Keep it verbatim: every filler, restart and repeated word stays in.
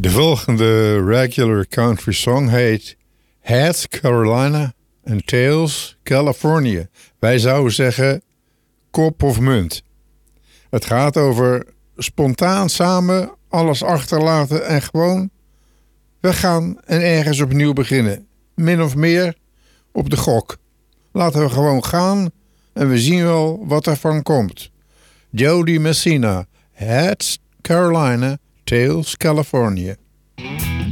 De volgende regular country song heet Heads Carolina and Tails California. Wij zouden zeggen kop of munt. Het gaat over spontaan samen alles achterlaten en gewoon weggaan en ergens opnieuw beginnen. Min of meer op de gok. Laten we gewoon gaan en we zien wel wat er van komt. Jody Messina, Heads Carolina, Tails California.